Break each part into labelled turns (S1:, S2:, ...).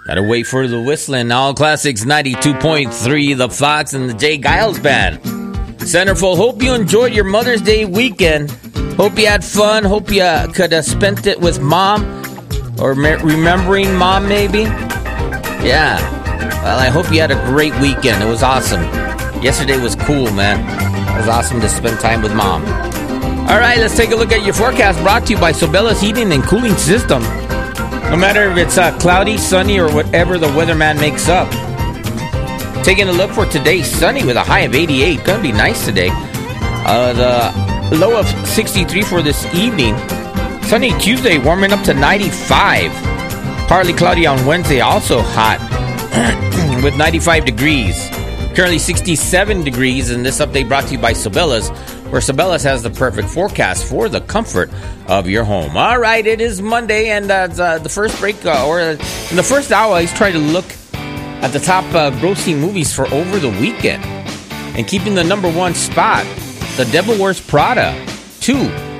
S1: Gotta wait for the whistling. All Classics 92.3, The Fox and the Jay Giles Band. Centerfold, hope you enjoyed your Mother's Day weekend. Hope you had fun. Hope you could have spent it with Mom. Or remembering Mom, maybe. Yeah. Well, I hope you had a great weekend. It was awesome. Yesterday was cool, man. It was awesome to spend time with Mom. All right, let's take a look at your forecast brought to you by Sobella's Heating and Cooling System. No matter if it's cloudy, sunny, or whatever the weatherman makes up. Taking a look for today, sunny with a high of 88. Gonna be nice today. The low of 63 for this evening. Sunny Tuesday, warming up to 95. Partly cloudy on Wednesday, also hot with 95 degrees. Currently 67 degrees, and this update brought to you by Sobella's, where Sobella's has the perfect forecast for the comfort of your home. All right, it is Monday, and the first break, or in the first hour, I try to look at the top grossing movies for over the weekend. And keeping the number one spot, The Devil Wears Prada 2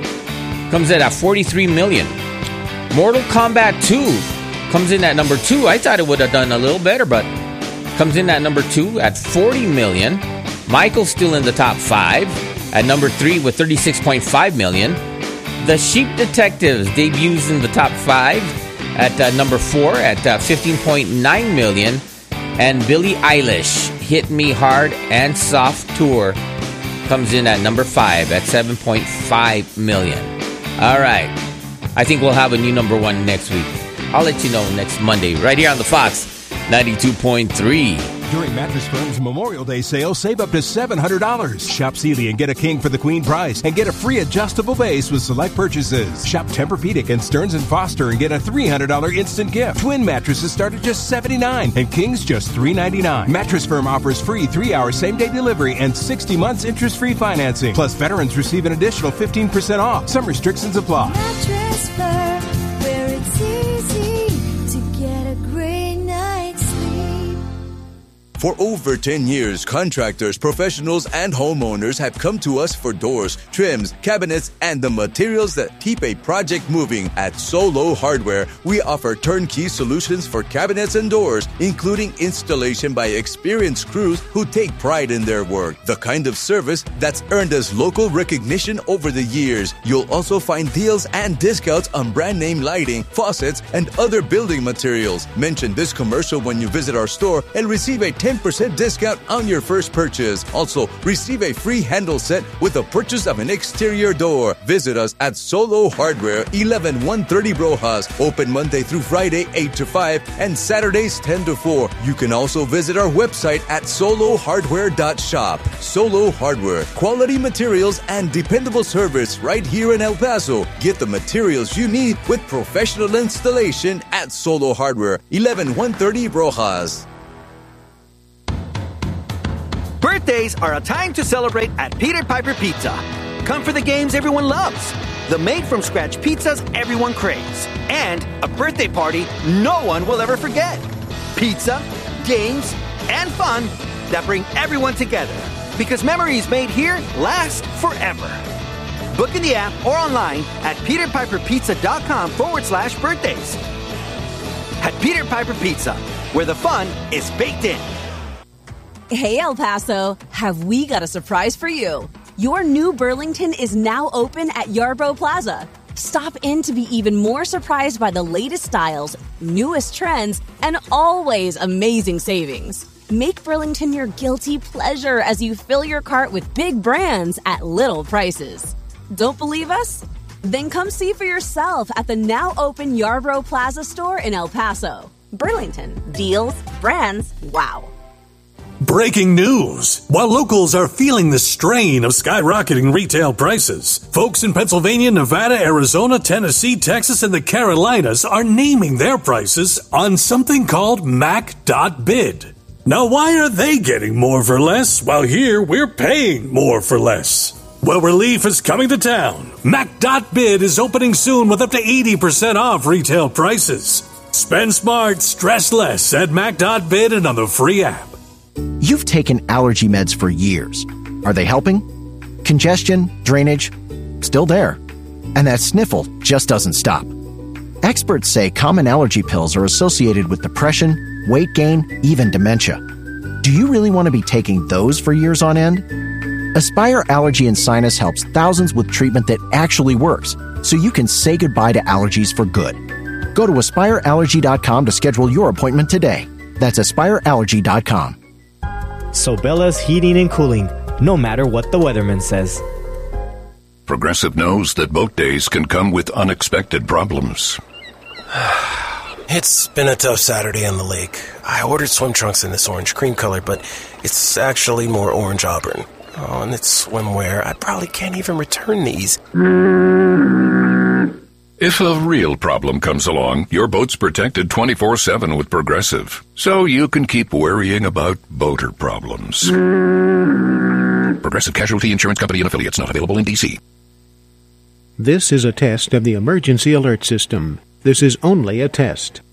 S1: comes in at $43 million. Mortal Kombat 2 comes in at number 2. I thought it would have done a little better, but comes in at number 2 at $40 million. Michael's still in the top 5 at number 3 with $36.5 million. The Sheep Detectives debuts in the top 5 at number 4 at $15.9 million. And Billie Eilish, Hit Me Hard and Soft Tour, comes in at number 5 at $7.5 million. All right. I think we'll have a new number 1 next week. I'll let you know next Monday right here on the Fox 92.3.
S2: During Mattress Firm's Memorial Day sale, save up to $700. Shop Sealy and get a king for the queen price and get a free adjustable base with select purchases. Shop Tempur-Pedic and Stearns & Foster and get a $300 instant gift. Twin mattresses start at just $79 and kings just $399. Mattress Firm offers free 3-hour same-day delivery and 60 months interest-free financing. Plus, veterans receive an additional 15% off. Some restrictions apply.
S3: Mattress Firm, where it's easy to get a great night's sleep.
S4: For over 10 years, contractors, professionals, and homeowners have come to us for doors, trims, cabinets, and the materials that keep a project moving. At Solo Hardware, we offer turnkey solutions for cabinets and doors, including installation by experienced crews who take pride in their work. The kind of service that's earned us local recognition over the years. You'll also find deals and discounts on brand name lighting, faucets, and other building materials. Mention this commercial when you visit our store and receive a 10% discount on your first purchase. Also, receive a free handle set with the purchase of an exterior door. Visit us at Solo Hardware, 11130 Rojas. Open Monday through Friday, 8 to 5, and Saturdays, 10 to 4. You can also visit our website at solohardware.shop. Solo Hardware, quality materials and dependable service right here in El Paso. Get the materials you need with professional installation at Solo Hardware, 11130 Rojas.
S5: Birthdays are a time to celebrate at Peter Piper Pizza. Come for the games everyone loves, the made-from-scratch pizzas everyone craves, and a birthday party no one will ever forget. Pizza, games, and fun that bring everyone together, because memories made here last forever. Book in the app or online at peterpiperpizza.com/birthdays. At Peter Piper Pizza, where the fun is baked in.
S6: Hey, El Paso, have we got a surprise for you? Your new Burlington is now open at Yarbrough Plaza. Stop in to be even more surprised by the latest styles, newest trends, and always amazing savings. Make Burlington your guilty pleasure as you fill your cart with big brands at little prices. Don't believe us? Then come see for yourself at the now open Yarbrough Plaza store in El Paso. Burlington, deals, brands, wow.
S7: Breaking news. While locals are feeling the strain of skyrocketing retail prices, folks in Pennsylvania, Nevada, Arizona, Tennessee, Texas, and the Carolinas are naming their prices on something called Mac.bid. Now, why are they getting more for less while here we're paying more for less? Well, relief is coming to town. Mac.bid is opening soon with up to 80% off retail prices. Spend smart, stress less at Mac.bid and on the free app.
S8: You've taken allergy meds for years. Are they helping? Congestion, drainage, still there. And that sniffle just doesn't stop. Experts say common allergy pills are associated with depression, weight gain, even dementia. Do you really want to be taking those for years on end? Aspire Allergy and Sinus helps thousands with treatment that actually works, so you can say goodbye to allergies for good. Go to AspireAllergy.com to schedule your appointment today. That's AspireAllergy.com.
S9: Sobella's Heating and Cooling, no matter what the weatherman says.
S10: Progressive knows that boat days can come with unexpected problems.
S11: It's been a tough Saturday on the lake. I ordered swim trunks in this orange cream color, but it's actually more orange auburn. Oh, and it's swimwear. I probably can't even return these.
S10: If a real problem comes along, your boat's protected 24/7 with Progressive, so you can keep worrying about boater problems. Progressive Casualty Insurance Company and Affiliates, not available in D.C.
S12: This is a test of the emergency alert system. This is only a test.